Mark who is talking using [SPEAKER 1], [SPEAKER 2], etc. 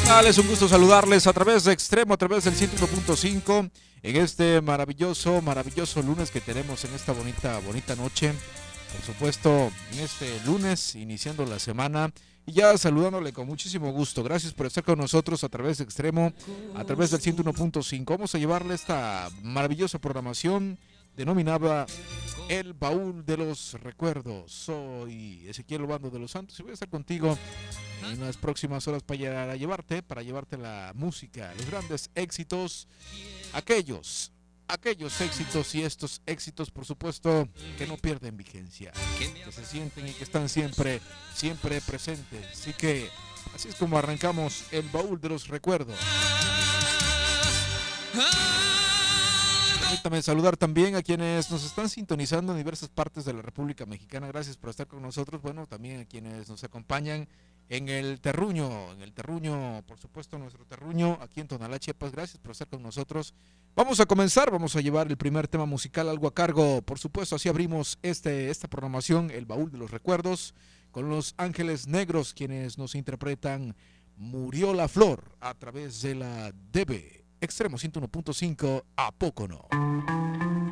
[SPEAKER 1] tal? Es un gusto saludarles a través de Extremo, a través del 101.5 en este maravilloso lunes que tenemos en esta bonita noche. Por supuesto, en este lunes, iniciando la semana y ya saludándole con muchísimo gusto. Gracias por estar con nosotros a través de Extremo, a través del 101.5. Vamos a llevarle esta maravillosa programación denominada El Baúl de los Recuerdos. Soy Ezequiel Obando de los Santos y voy a estar contigo en las próximas horas para llevarte la música, los grandes éxitos, aquellos éxitos y estos éxitos, por supuesto, que no pierden vigencia, que se sienten y que están siempre presentes. Así que así es como arrancamos El Baúl de los Recuerdos. Permítame saludar también a quienes nos están sintonizando en diversas partes de la República Mexicana. Gracias por estar con nosotros. Bueno, también a quienes nos acompañan en el Terruño, por supuesto, nuestro Terruño, aquí en Tonalá, Chiapas. Gracias por estar con nosotros. Vamos a comenzar, vamos a llevar el primer tema musical, algo a cargo. Por supuesto, así abrimos esta programación, El Baúl de los Recuerdos, con Los Ángeles Negros, quienes nos interpretan Murió la Flor a través de la DB. Extremo 101.5, ¿a poco no?